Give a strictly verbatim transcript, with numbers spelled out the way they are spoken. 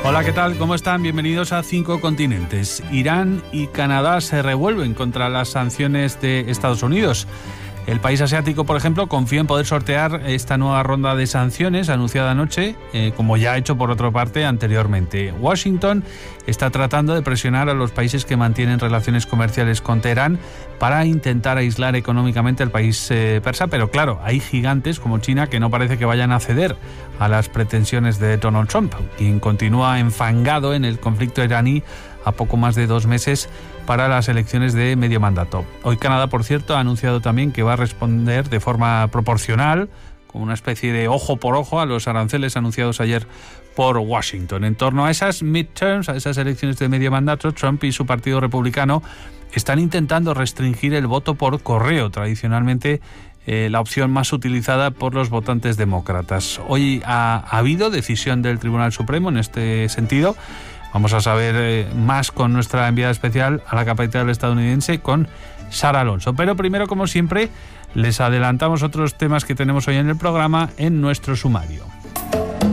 Hola, ¿qué tal? ¿Cómo están? Bienvenidos a Cinco Continentes. Irán y Canadá se revuelven contra las sanciones de Estados Unidos. El país asiático, por ejemplo, confía en poder sortear esta nueva ronda de sanciones anunciada anoche, eh, como ya ha hecho por otra parte anteriormente. Washington está tratando de presionar a los países que mantienen relaciones comerciales con Teherán para intentar aislar económicamente al país eh, persa, pero claro, hay gigantes como China que no parece que vayan a ceder a las pretensiones de Donald Trump, quien continúa enfangado en el conflicto iraní a poco más de dos meses para las elecciones de medio mandato. Hoy Canadá, por cierto, ha anunciado también que va a responder de forma proporcional, con una especie de ojo por ojo, a los aranceles anunciados ayer por Washington. En torno a esas midterms, a esas elecciones de medio mandato, Trump y su partido republicano están intentando restringir el voto por correo, tradicionalmente eh, la opción más utilizada por los votantes demócratas. Hoy ha, ha habido decisión del Tribunal Supremo en este sentido. Vamos a saber eh, más con nuestra enviada especial a la capital estadounidense, con Sara Alonso. Pero primero, como siempre, les adelantamos otros temas que tenemos hoy en el programa en nuestro sumario.